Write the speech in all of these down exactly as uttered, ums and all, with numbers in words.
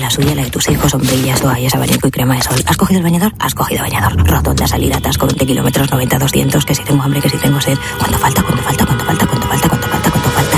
La suya, la de tus hijos, sombrillas, toallas, abanico y crema de sol. ¿Has cogido el bañador? Has cogido bañador. Rotonda, salida, atasco, veinte kilómetros, noventa, doscientos. Que si tengo hambre, que si tengo sed. ¿Cuánto falta? ¿Cuánto falta? ¿Cuánto falta? ¿Cuánto falta? ¿Cuánto falta? ¿Cuánto falta?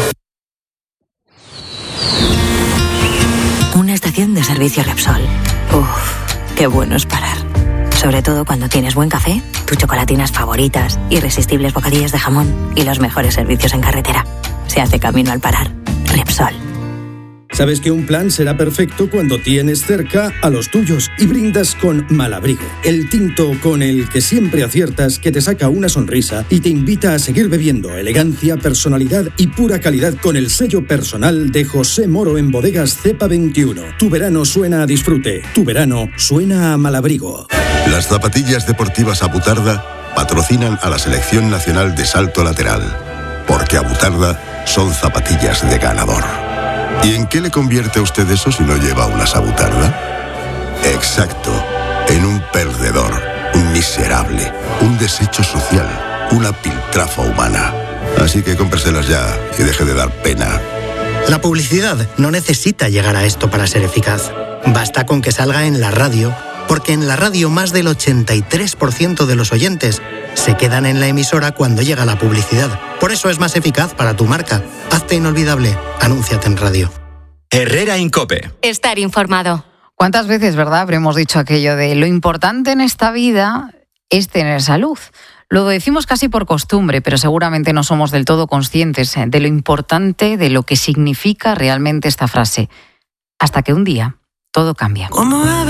Y... una estación de servicio Repsol. Uff, qué bueno es parar. Sobre todo cuando tienes buen café, tus chocolatinas favoritas, irresistibles bocadillos de jamón y los mejores servicios en carretera. Se hace camino al parar. Repsol. Sabes que un plan será perfecto cuando tienes cerca a los tuyos y brindas con Malabrigo, el tinto con el que siempre aciertas, que te saca una sonrisa y te invita a seguir bebiendo. Elegancia, personalidad y pura calidad con el sello personal de José Moro en Bodegas Cepa veintiuno. Tu verano suena a disfrute, tu verano suena a Malabrigo. Las zapatillas deportivas Abutarda patrocinan a la Selección Nacional de Salto Lateral, porque Abutarda son zapatillas de ganador. ¿Y en qué le convierte a usted eso si no lleva una Abutarda? Exacto, en un perdedor, un miserable, un desecho social, una piltrafa humana. Así que cómpreselas ya y deje de dar pena. La publicidad no necesita llegar a esto para ser eficaz. Basta con que salga en la radio, porque en la radio más del ochenta y tres por ciento de los oyentes se quedan en la emisora cuando llega la publicidad. Por eso es más eficaz para tu marca. Hazte inolvidable. Anúnciate en radio. Herrera Incope. Estar informado. ¿Cuántas veces, verdad, habremos dicho aquello de lo importante en esta vida es tener salud? Lo decimos casi por costumbre, pero seguramente no somos del todo conscientes de lo importante, de lo que significa realmente esta frase. Hasta que un día todo cambia.